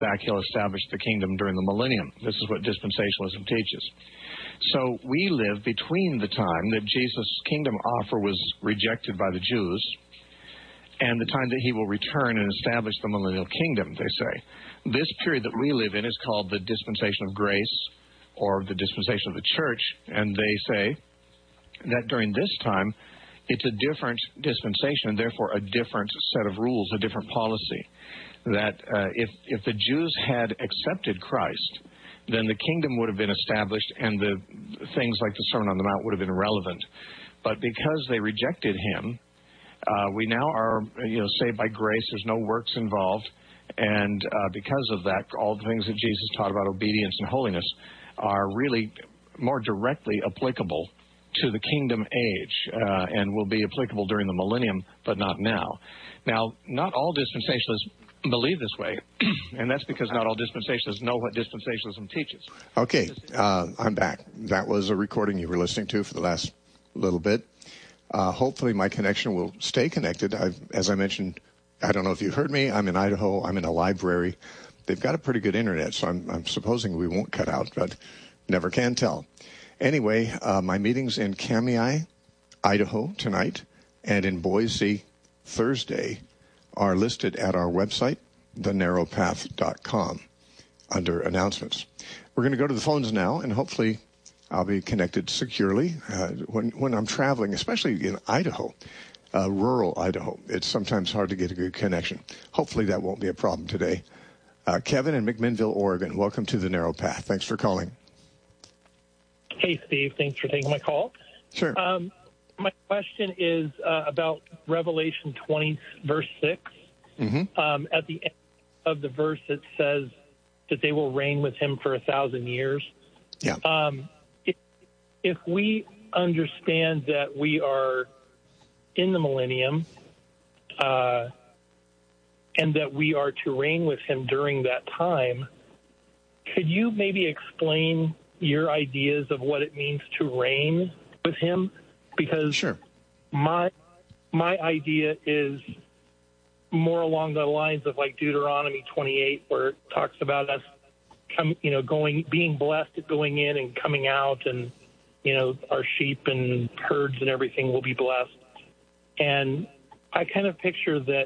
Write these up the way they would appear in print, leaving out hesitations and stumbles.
back, he'll establish the kingdom during the millennium. This is what dispensationalism teaches. So we live between the time that Jesus' kingdom offer was rejected by the Jews and the time that he will return and establish the millennial kingdom, they say. This period that we live in is called the dispensation of grace or the dispensation of the church, and they say that during this time, it's a different dispensation and therefore a different set of rules, a different policy. That if the Jews had accepted Christ, then the kingdom would have been established and the things like the Sermon on the Mount would have been relevant. But because they rejected him, we now are saved by grace. There's no works involved. And because of that, all the things that Jesus taught about obedience and holiness are really more directly applicable to the kingdom age and will be applicable during the millennium, but not now. Now, not all dispensationalists believe this way, and that's because not all dispensationalists know what dispensationalism teaches. Okay, I'm back. That was a recording you were listening to for the last little bit. Hopefully my connection will stay connected. As I mentioned, I don't know if you heard me, I'm in Idaho, I'm in a library. They've got a pretty good internet, so I'm supposing we won't cut out, but never can tell. Anyway, my meeting's in Kamiah, Idaho tonight, and in Boise Thursday are listed at our website, thenarrowpath.com, under announcements. We're going to go to the phones now, and hopefully I'll be connected securely. When I'm traveling, especially in Idaho, rural Idaho, it's sometimes hard to get a good connection. Hopefully that won't be a problem today. Kevin in McMinnville, Oregon, welcome to The Narrow Path. Thanks for calling. Hey, Steve. Thanks for taking my call. Sure. My question is about Revelation 20, verse 6. Mm-hmm. At the end of the verse, it says that they will reign with him for 1,000 years. Yeah. If we understand that we are in the millennium and that we are to reign with him during that time, could you maybe explain your ideas of what it means to reign with him? Because sure. My idea is more along the lines of like Deuteronomy 28, where it talks about us being blessed at going in and coming out, and our sheep and herds and everything will be blessed. And I kind of picture that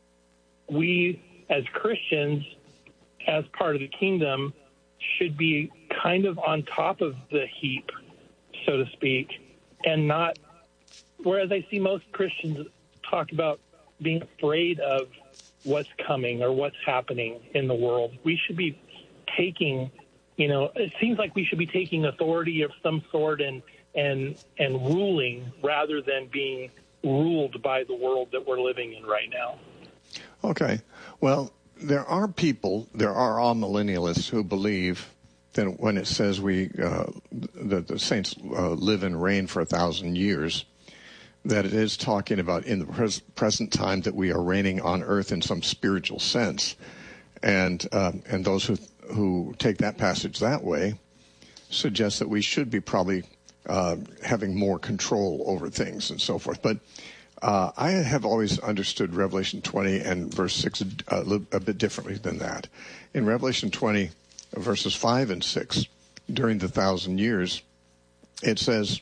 we as Christians, as part of the kingdom, should be kind of on top of the heap, so to speak, and not, whereas I see most Christians talk about being afraid of what's coming or what's happening in the world. We should be taking, it seems like we should be taking authority of some sort and ruling rather than being ruled by the world that we're living in right now. Okay. Well, there are amillennialists who believe that when it says that the saints live and reign for 1,000 years, that it is talking about in the present time that we are reigning on earth in some spiritual sense. And those who take that passage that way suggest that we should be probably having more control over things and so forth. But I have always understood Revelation 20 and verse 6 a bit differently than that. In Revelation 20, verses 5 and 6, during the 1,000 years, it says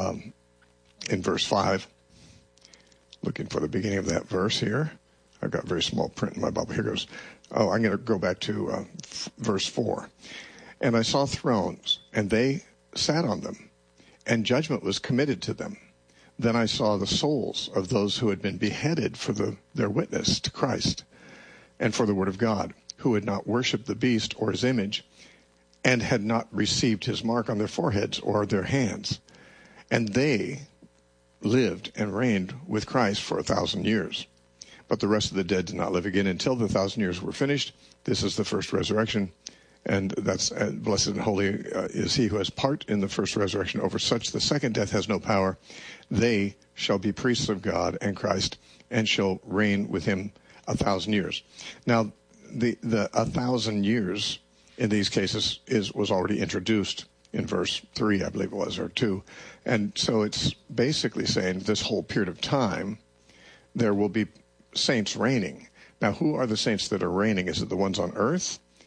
in verse 5, looking for the beginning of that verse here. I've got very small print in my Bible. Here goes. Oh, I'm going to go back to verse 4. And I saw thrones, and they sat on them, and judgment was committed to them. Then I saw the souls of those who had been beheaded for their witness to Christ and for the word of God, who had not worshipped the beast or his image, and had not received his mark on their foreheads or their hands. And they lived and reigned with Christ for 1,000 years. But the rest of the dead did not live again until the 1,000 years were finished. This is the first resurrection. And that's blessed and holy is he who has part in the first resurrection. Over such the second death has no power. They shall be priests of God and Christ, and shall reign with him 1,000 years. Now, the 1,000 years in these cases was already introduced in verse 3, I believe it was, or 2. And so it's basically saying this whole period of time, there will be saints reigning. Now, who are the saints that are reigning? Is it the ones on earth?